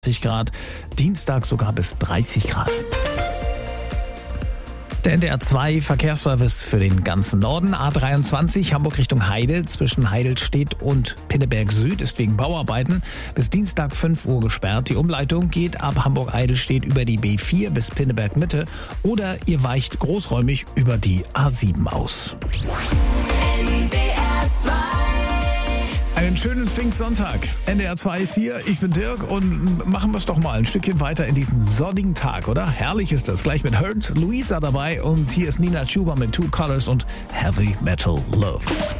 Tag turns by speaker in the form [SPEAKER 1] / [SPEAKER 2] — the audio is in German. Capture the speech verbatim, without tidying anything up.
[SPEAKER 1] Grad, Dienstag sogar bis dreißig Grad. Der N D R zwei Verkehrsservice für den ganzen Norden. A dreiundzwanzig Hamburg Richtung Heide zwischen Heidelstedt und Pinneberg Süd ist wegen Bauarbeiten bis Dienstag fünf Uhr gesperrt. Die Umleitung geht ab Hamburg-Eidelstedt über die B vier bis Pinneberg Mitte oder ihr weicht großräumig über die A sieben aus.
[SPEAKER 2] N D R zwei.
[SPEAKER 1] Einen schönen Pfingstsonntag. N D R zwei ist hier, ich bin Dirk und machen wir es doch mal ein Stückchen weiter in diesen sonnigen Tag, oder? Herrlich ist das. Gleich mit Hurt, Luisa dabei und hier ist Nina Chuba mit Two Colors und Heavy Metal Love.